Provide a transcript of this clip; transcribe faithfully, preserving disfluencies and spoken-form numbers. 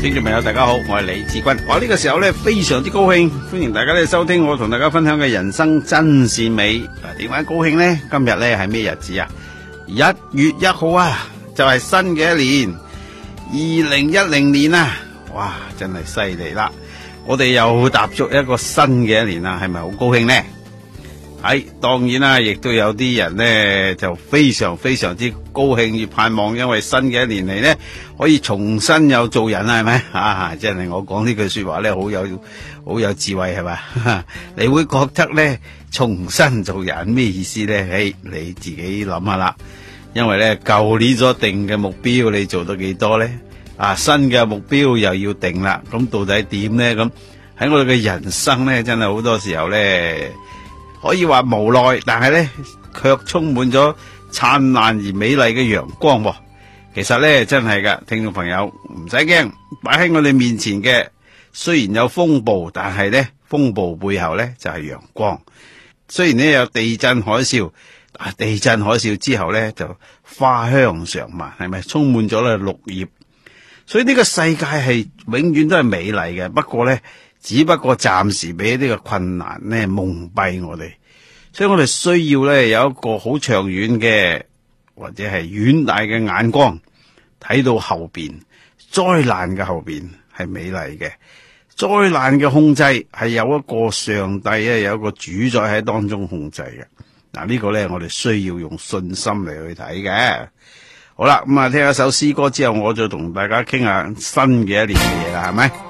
聽眾朋友大家好，我係李志軍。我呢個時候咧非常之高興，歡迎大家咧收聽我同大家分享嘅人生真善美。嗱，點解高興呢？今日咧係咩日子啊？一月一號啊，就係新嘅一年，二零一零年啊！哇，真係犀利啦！我哋又踏足一個新嘅一年啦，係咪好高興呢？係，當然啦，亦都有啲人呢就非常非常之高興，亦盼望，因為新嘅一年嚟呢，可以重新又做人啦，係咪啊？真係我講呢句說話呢，好有好有智慧，係咪？你會覺得呢，重新做人咩意思呢？誒，你自己諗下啦。因為呢，舊年所定嘅目標，你做到幾多呢？啊，新嘅目標又要定啦。咁到底點呢？咁喺我哋嘅人生呢，真係好多時候呢。可以話無奈，但係咧卻充滿咗燦爛而美麗嘅陽光喎。其實咧真係噶，聽眾朋友唔使驚，擺喺我哋面前嘅雖然有風暴，但係咧風暴背後咧就係陽光。雖然咧有地震海嘯，啊地震海嘯之後咧就花香常漫，係咪充滿咗咧綠葉？所以呢個世界係永遠都係美麗嘅。不過咧。只不過暫時俾呢個困難咧蒙蔽我哋，所以我哋需要咧有一個好長遠嘅或者係遠大嘅眼光，睇到後邊災難嘅後邊係美麗嘅，災難嘅控制係有一個上帝咧有一個主宰喺當中控制嘅。嗱，呢個咧我哋需要用信心嚟去睇嘅。好啦，咁啊聽一首詩歌之後，我就同大家傾下新嘅一年嘅嘢啦，係咪？